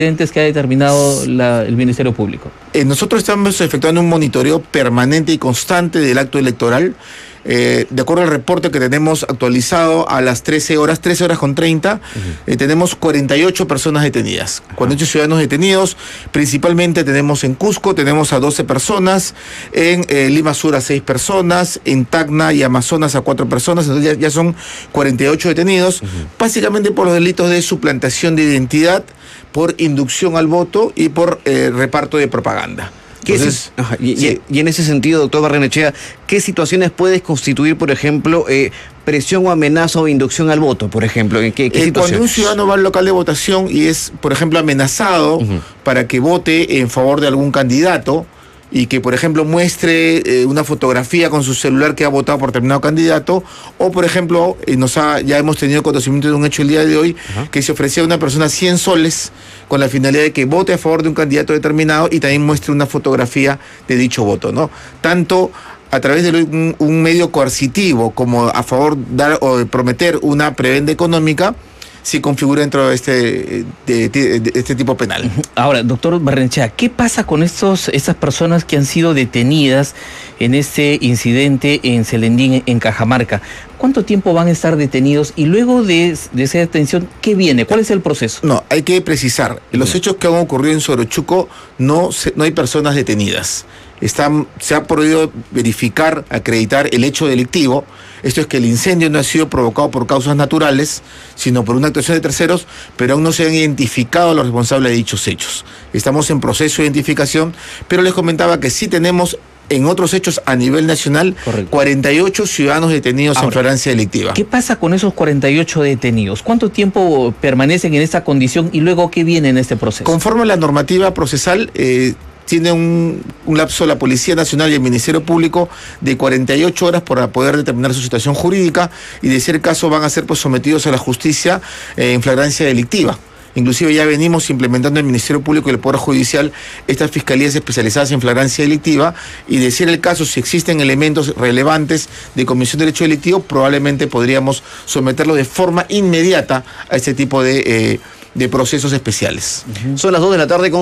que ha determinado el Ministerio Público? Nosotros estamos efectuando un monitoreo permanente y constante del acto electoral. De acuerdo al reporte que tenemos actualizado a las 13 horas con 30, tenemos 48 personas detenidas, 48 ciudadanos detenidos. Principalmente tenemos en Cusco, tenemos a 12 personas, en Lima Sur a 6 personas, en Tacna y Amazonas a 4 personas, entonces ya son 48 detenidos, básicamente por los delitos de suplantación de identidad, por inducción al voto y por reparto de propaganda. Entonces, y en ese sentido, doctor Barrenechea, ¿qué situaciones puede constituir, por ejemplo, presión o amenaza o inducción al voto, por ejemplo? ¿En qué situaciones? Cuando un ciudadano va al local de votación y es, por ejemplo, amenazado para que vote en favor de algún candidato, y que, por ejemplo, muestre una fotografía con su celular que ha votado por determinado candidato, o, por ejemplo, ya hemos tenido conocimiento de un hecho el día de hoy, que se ofrecía a una persona 100 soles con la finalidad de que vote a favor de un candidato determinado y también muestre una fotografía de dicho voto, ¿no? Tanto a través de un medio coercitivo como a favor o de prometer una prebenda económica, se configura dentro de este tipo penal. Ahora, doctor Barrenechea, ¿qué pasa con esas personas que han sido detenidas en este incidente en Celendín, en Cajamarca? ¿Cuánto tiempo van a estar detenidos? Y luego de esa detención, ¿qué viene? ¿Cuál es el proceso? No, hay que precisar. Los hechos que han ocurrido en Sorochuco no hay personas detenidas. Se ha podido verificar, acreditar el hecho delictivo. Esto es que el incendio no ha sido provocado por causas naturales, sino por una actuación de terceros, pero aún no se han identificado a los responsables de dichos hechos. Estamos en proceso de identificación, pero les comentaba que sí tenemos en otros hechos a nivel nacional, 48 ciudadanos detenidos en flagrancia delictiva. ¿Qué pasa con esos 48 detenidos? ¿Cuánto tiempo permanecen en esta condición y luego qué viene en este proceso? Conforme a la normativa procesal, tiene un lapso la Policía Nacional y el Ministerio Público de 48 horas para poder determinar su situación jurídica, y de ser caso van a ser sometidos a la justicia en flagrancia delictiva. Inclusive ya venimos implementando en el Ministerio Público y el Poder Judicial estas fiscalías especializadas en flagrancia delictiva, y de ser el caso, si existen elementos relevantes de comisión de derecho delictivo, probablemente podríamos someterlo de forma inmediata a este tipo de procesos especiales. Son las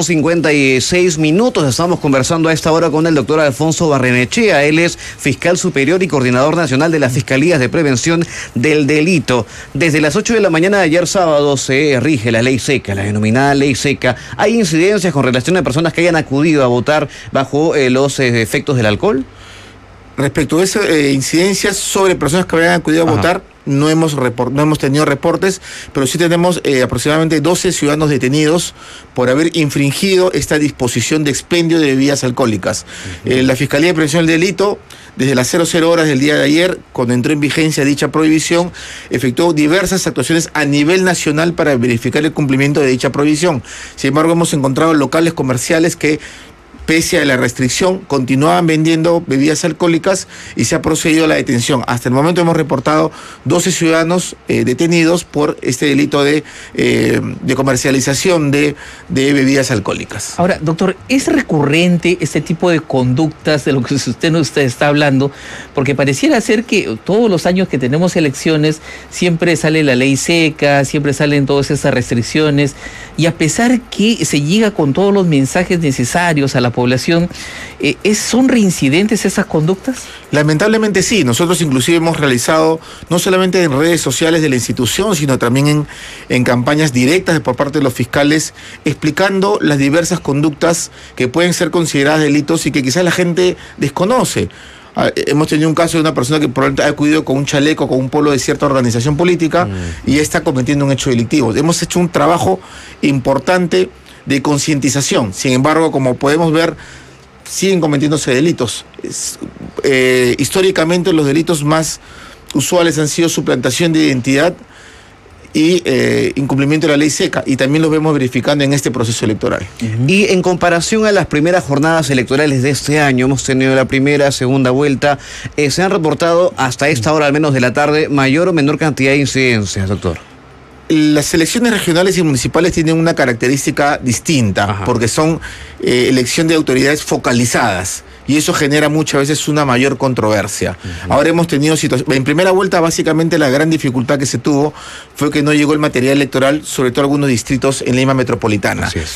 2:56 PM. Estamos conversando a esta hora con el doctor Alfonso Barrenechea. Él es fiscal superior y coordinador nacional de las Fiscalías de Prevención del Delito. Desde las 8 de la mañana de ayer sábado se rige la ley seca, la denominada ley seca. ¿Hay incidencias con relación a personas que hayan acudido a votar bajo los efectos del alcohol? Respecto a esas incidencias sobre personas que hayan acudido a votar, no hemos tenido reportes, pero sí tenemos aproximadamente 12 ciudadanos detenidos por haber infringido esta disposición de expendio de bebidas alcohólicas. La Fiscalía de Prevención del Delito, desde las 00 horas del día de ayer, cuando entró en vigencia dicha prohibición, efectuó diversas actuaciones a nivel nacional para verificar el cumplimiento de dicha prohibición. Sin embargo, hemos encontrado locales comerciales que, pese a la restricción, continuaban vendiendo bebidas alcohólicas y se ha procedido a la detención. Hasta el momento hemos reportado 12 ciudadanos detenidos por este delito de comercialización de bebidas alcohólicas. Ahora, doctor, ¿es recurrente este tipo de conductas de lo que usted está hablando? Porque pareciera ser que todos los años que tenemos elecciones siempre sale la ley seca, siempre salen todas esas restricciones, y a pesar que se llega con todos los mensajes necesarios a la población, ¿son reincidentes esas conductas? Lamentablemente sí. Nosotros inclusive hemos realizado, no solamente en redes sociales de la institución, sino también en campañas directas por parte de los fiscales, explicando las diversas conductas que pueden ser consideradas delitos y que quizás la gente desconoce. Hemos tenido un caso de una persona que probablemente ha acudido con un chaleco, con un polo de cierta organización política, y está cometiendo un hecho delictivo. Hemos hecho un trabajo importante de concientización. Sin embargo, como podemos ver, siguen cometiéndose delitos. Históricamente los delitos más usuales han sido suplantación de identidad y incumplimiento de la ley seca, y también los vemos verificando en este proceso electoral. Y en comparación a las primeras jornadas electorales de este año, hemos tenido la primera, segunda vuelta, se han reportado hasta esta hora, al menos de la tarde, mayor o menor cantidad de incidencias, doctor. Las elecciones regionales y municipales tienen una característica distinta, porque son elección de autoridades focalizadas, y eso genera muchas veces una mayor controversia. Ahora hemos tenido situaciones. En primera vuelta, básicamente la gran dificultad que se tuvo fue que no llegó el material electoral, sobre todo algunos distritos en Lima metropolitana.